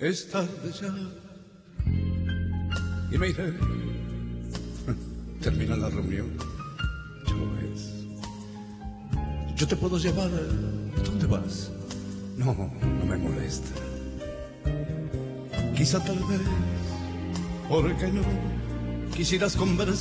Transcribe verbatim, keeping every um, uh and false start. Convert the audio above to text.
es tarde ya y me iré. Termina la reunión, ya lo ves. Yo te puedo llevar. ¿Dónde vas? No, no me molesta. Quizá tal vez, ¿por qué no? Quisieras conversar